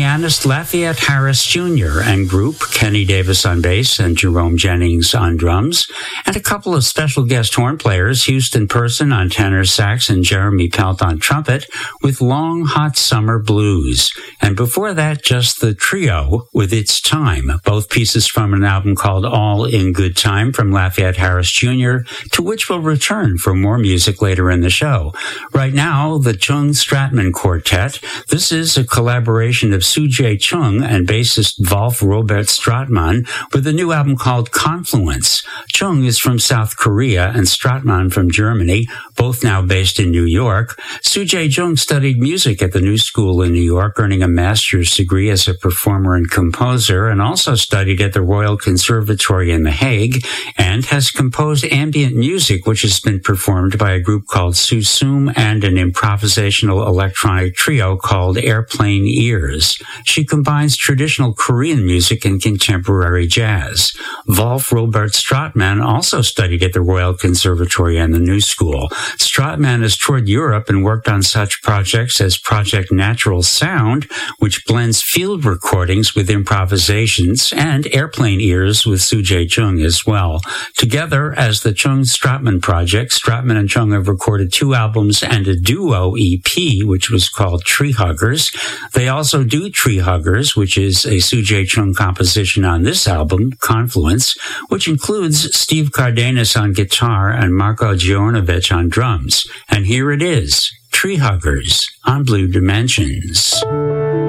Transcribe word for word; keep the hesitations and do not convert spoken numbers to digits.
pianist Lafayette Harris Junior and group, Kenny Davis on bass and Jerome Jennings on drums, and a couple of special guest horn players, Houston Person on tenor sax and Jeremy Pelt on trumpet, with Long Hot Summer Blues. And before that, just the trio with It's Time, both pieces from an album called All in Good Time from Lafayette Harris Junior, to which we'll return for more music later in the show. Right now, the Chung Stratman Quartet. This is a collaboration of Soo-Jae Chung and bassist Wolf Robert Stratman with a new album called Confluence. Chung is from South Korea and Stratman from Germany, both now based in New York. Soo-Jae Chung studied music at the New School in New York, earning a master's degree as a performer and composer, and also studied at the Royal Conservatory in The Hague, and has composed ambient music, which has been performed by a group called Susum and an improvisational electronic trio called Airplane Ears. She combines traditional Korean music and contemporary jazz. Wolf Robert Stratman also studied at the Royal Conservatory and the New School. Stratman has toured Europe and worked on such projects as Project Natural Sound, which blends field recordings with improvisations, and Airplane Ears with Soo-Jae Chung as well. Together, as the Chung Stratman Project, Stratman and Chung have recorded two albums and a duo E P, which was called Tree Huggers. They also do Tree Huggers, which is a Soo-Jae Chung composition on this album, Confluence, which includes Steve Cardenas on guitar and Marko Djornovic on drums. And here it is, Tree Huggers on Blue Dimensions.